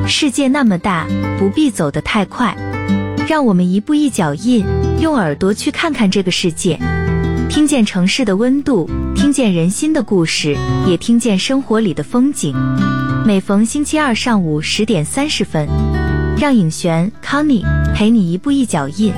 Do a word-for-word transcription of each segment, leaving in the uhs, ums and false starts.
世界那么大，不必走得太快，让我们一步一脚印，用耳朵去看看这个世界，听见城市的温度，听见人心的故事，也听见生活里的风景。每逢星期二上午十点三十分，让颖璇、Connie 陪你一步一脚印。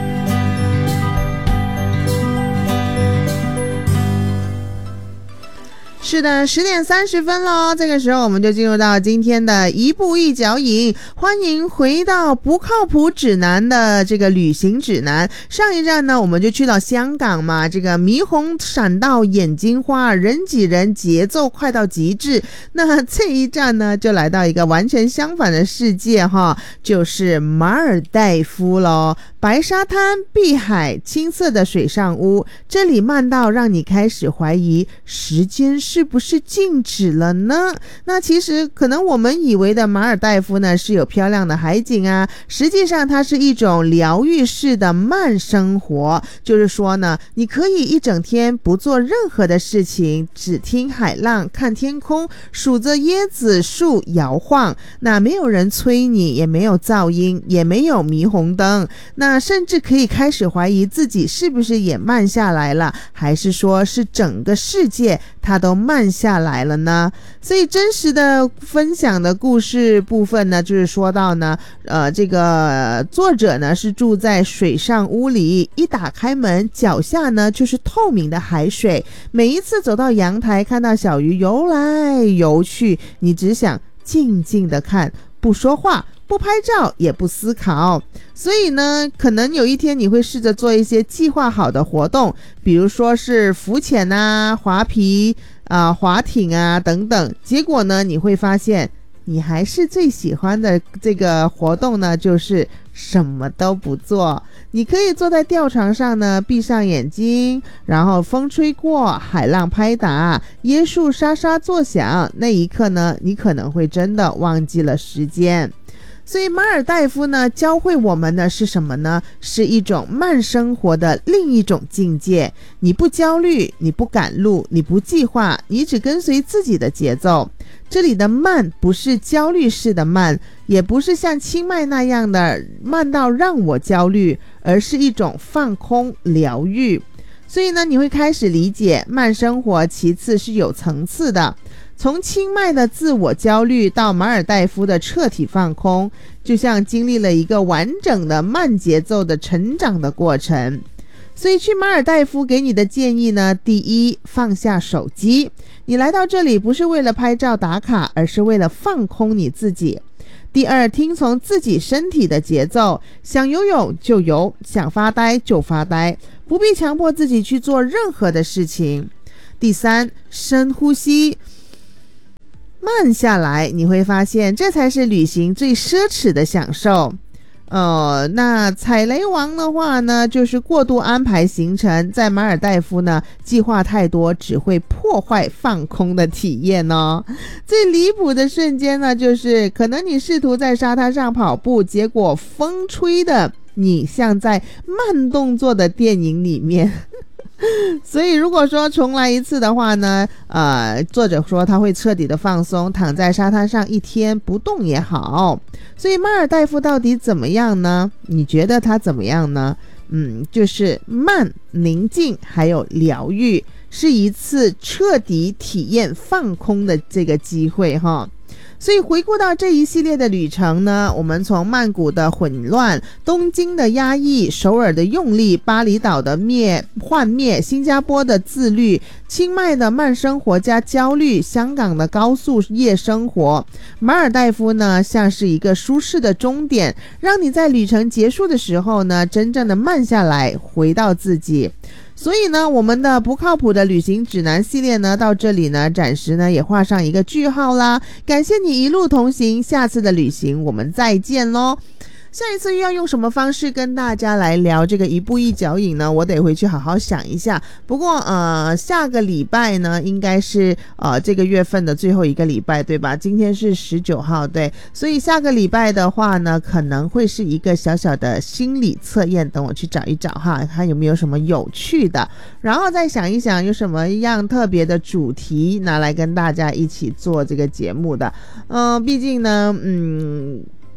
是的，十点三十分咯，这个时候我们就进入到今天的一步一脚印，欢迎回到不靠谱指南的这个旅行指南。上一站呢，我们就去到香港嘛，这个霓虹闪到眼睛花，人挤人，节奏快到极致。那这一站呢，就来到一个完全相反的世界哈，就是马尔代夫咯。白沙滩、碧海、青色的水上屋，这里慢到让你开始怀疑时间是不是静止了呢？那其实可能我们以为的马尔代夫呢是有漂亮的海景啊，实际上它是一种疗愈式的慢生活，就是说呢，你可以一整天不做任何的事情，只听海浪，看天空，数着椰子树摇晃，那没有人催你，也没有噪音，也没有霓虹灯，那甚至可以开始怀疑自己是不是也慢下来了，还是说是整个世界它都慢下来了呢？所以真实的分享的故事部分呢，就是说到呢，呃，这个作者呢是住在水上屋里，一打开门，脚下呢就是透明的海水，每一次走到阳台，看到小鱼游来游去，你只想静静的看，不说话，不拍照，也不思考。所以呢，可能有一天你会试着做一些计划好的活动，比如说是浮潜啊、滑皮啊、划艇啊等等，结果呢，你会发现你还是最喜欢的这个活动呢，就是什么都不做。你可以坐在吊床上呢，闭上眼睛，然后风吹过，海浪拍打，椰树沙沙作响，那一刻呢，你可能会真的忘记了时间。所以马尔代夫呢，教会我们的是什么呢？是一种慢生活的另一种境界。你不焦虑，你不赶路，你不计划，你只跟随自己的节奏。这里的慢不是焦虑式的慢，也不是像清迈那样的慢到让我焦虑，而是一种放空疗愈。所以呢，你会开始理解慢生活其次是有层次的。从清迈的自我焦虑到马尔代夫的彻底放空，就像经历了一个完整的慢节奏的成长的过程。所以去马尔代夫给你的建议呢，第一，放下手机。你来到这里不是为了拍照打卡，而是为了放空你自己。第二，听从自己身体的节奏，想游泳就游，想发呆就发呆，不必强迫自己去做任何的事情。第三，深呼吸，慢下来，你会发现这才是旅行最奢侈的享受。呃，那踩雷王的话呢，就是过度安排行程，在马尔代夫呢，计划太多只会破坏放空的体验哦。最离谱的瞬间呢，就是可能你试图在沙滩上跑步，结果风吹的你像在慢动作的电影里面。所以如果说重来一次的话呢，呃，作者说他会彻底的放松，躺在沙滩上一天不动也好。所以马尔代夫到底怎么样呢？你觉得它怎么样呢？嗯，就是慢、宁静还有疗愈，是一次彻底体验放空的这个机会哈。所以回顾到这一系列的旅程呢，我们从曼谷的混乱、东京的压抑、首尔的用力、巴厘岛的灭幻灭、新加坡的自律、清迈的慢生活加焦虑、香港的高速夜生活，马尔代夫呢像是一个舒适的终点，让你在旅程结束的时候呢，真正的慢下来，回到自己。所以呢，我们的不靠谱的旅行指南系列呢，到这里呢，暂时呢也画上一个句号啦。感谢你一路同行，下次的旅行我们再见咯。下一次又要用什么方式跟大家来聊这个一步一脚印呢？我得回去好好想一下。不过呃，下个礼拜呢，应该是呃这个月份的最后一个礼拜，对吧？今天是十九号，对，所以下个礼拜的话呢，可能会是一个小小的心理测验，等我去找一找哈，看有没有什么有趣的，然后再想一想有什么样特别的主题拿来跟大家一起做这个节目的。嗯、呃，毕竟呢，嗯。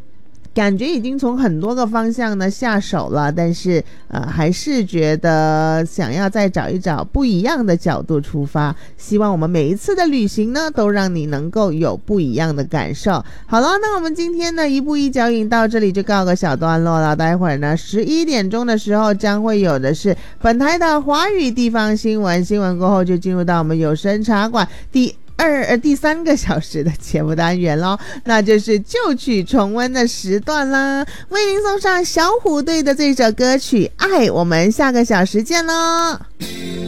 感觉已经从很多个方向呢下手了，但是呃还是觉得想要再找一找不一样的角度出发，希望我们每一次的旅行呢都让你能够有不一样的感受。好了，那我们今天呢一步一脚印到这里就告个小段落了，待会儿呢十一点钟的时候将会有的是本台的华语地方新闻，新闻过后就进入到我们有声茶馆第二呃第三个小时的节目单元咯，那就是旧曲重温的时段啦，为您送上小虎队的这首歌曲《爱》，我们下个小时见咯。